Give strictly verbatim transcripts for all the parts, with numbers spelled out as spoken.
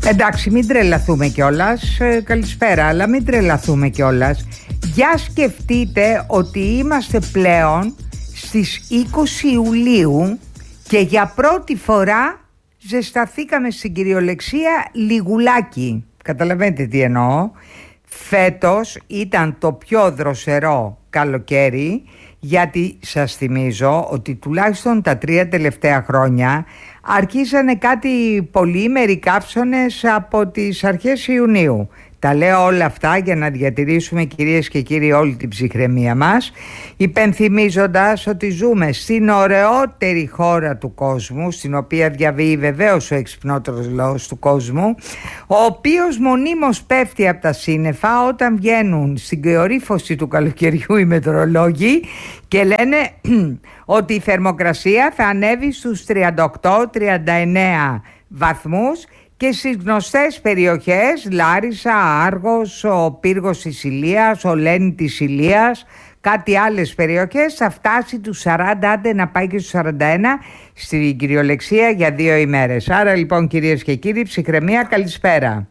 Εντάξει, μην τρελαθούμε κιόλας. ε, Καλησπέρα, αλλά μην τρελαθούμε κιόλας. Για σκεφτείτε ότι είμαστε πλέον στις είκοσι Ιουλίου και για πρώτη φορά ζεσταθήκαμε στην κυριολεξία λιγουλάκι. Καταλαβαίνετε τι εννοώ. Φέτος ήταν το πιο δροσερό καλοκαίρι, γιατί σας θυμίζω ότι τουλάχιστον τα τρία τελευταία χρόνια αρχίσανε κάτι πολυήμεροι καύσωνες από τις αρχές Ιουνίου. Τα λέω όλα αυτά για να διατηρήσουμε, κυρίες και κύριοι, όλη την ψυχραιμία μας, υπενθυμίζοντας ότι ζούμε στην ωραιότερη χώρα του κόσμου, στην οποία διαβεί βεβαίως ο εξυπνότερος λαός του κόσμου, ο οποίος μονίμως πέφτει από τα σύννεφα όταν βγαίνουν στην κορύφωση του καλοκαιριού οι μετεωρολόγοι και λένε ότι η θερμοκρασία θα ανέβει στους τριάντα οκτώ τριάντα εννέα βαθμούς και στις γνωστές περιοχές, Λάρισα, Άργος, ο Πύργος της Ηλίας, ο Λένι της Ηλίας, κάτι άλλες περιοχές, θα φτάσει τους σαράντα, άντε να πάει και στους σαράντα ένα στην κυριολεξία για δύο ημέρες. Άρα λοιπόν, κυρίες και κύριοι, ψυχραιμία, καλησπέρα.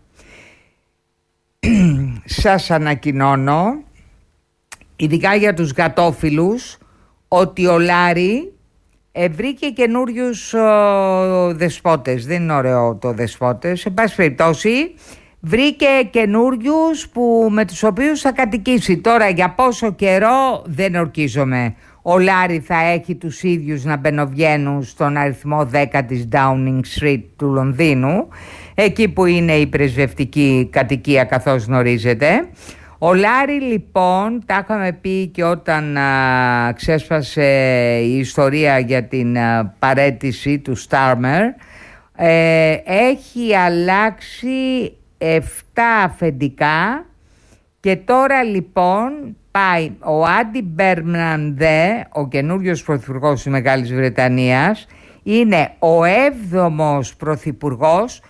Σας ανακοινώνω, ειδικά για τους γατόφιλους, ότι ο Λάρη Ε, βρήκε καινούριους ο, δεσπότες. Δεν είναι ωραίο το δεσπότες. Σε πάση περιπτώσει, βρήκε καινούριους που, με τους οποίους θα κατοικήσει. Τώρα για πόσο καιρό δεν ορκίζομαι. Ο Λάρη θα έχει τους ίδιους να μπαινοβγαίνουν στον αριθμό δέκα της Downing Street του Λονδίνου, εκεί που είναι η πρεσβευτική κατοικία, καθώς γνωρίζετε. Ο Λάρη λοιπόν, τα είχαμε πει και όταν α, ξέσπασε η ιστορία για την α, παραίτηση του Στάρμερ, ε, έχει αλλάξει επτά αφεντικά και τώρα λοιπόν πάει ο Άντι Μπέρναμ δε, ο καινούριος πρωθυπουργός της Μεγάλης Βρετανίας, είναι ο έβδομος πρωθυπουργός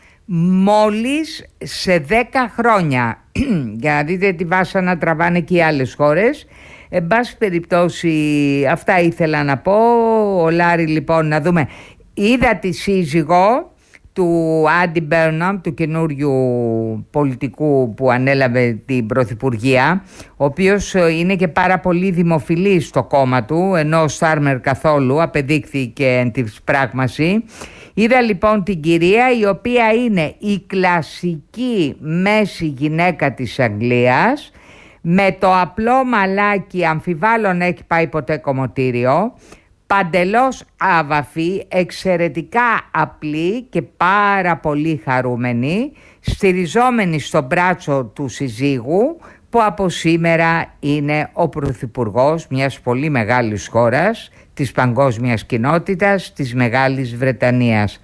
μόλις σε δέκα χρόνια. Για να δείτε τι βάσανα τραβάνε και οι άλλες χώρες. Εν πάση περιπτώσει, αυτά ήθελα να πω. Ο Λάρη λοιπόν, να δούμε, είδα τη σύζυγο του Άντι Μπέρναμ, του καινούριου πολιτικού που ανέλαβε την πρωθυπουργία, ο οποίος είναι και πάρα πολύ δημοφιλής στο κόμμα του, ενώ ο Στάρμερ καθόλου, απεδείχθηκε εν της πράγμαση. Είδα λοιπόν την κυρία, η οποία είναι η κλασική μέση γυναίκα της Αγγλίας, με το απλό μαλάκι, αμφιβάλλω να έχει πάει ποτέ κομμωτήριο, παντελώς άβαφη, εξαιρετικά απλή και πάρα πολύ χαρούμενη, στηριζόμενη στο μπράτσο του συζύγου, που από σήμερα είναι ο πρωθυπουργός μιας πολύ μεγάλης χώρας, της παγκόσμιας κοινότητας, της Μεγάλης Βρετανίας.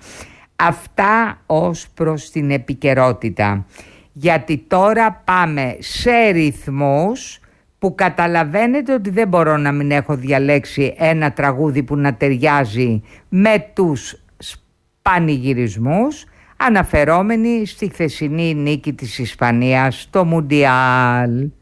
Αυτά ως προς την επικαιρότητα. Γιατί τώρα πάμε σε ρυθμούς που καταλαβαίνετε ότι δεν μπορώ να μην έχω διαλέξει ένα τραγούδι που να ταιριάζει με τους πανηγυρισμούς, αναφερόμενοι στη χθεσινή νίκη της Ισπανίας στο Μουντιάλ.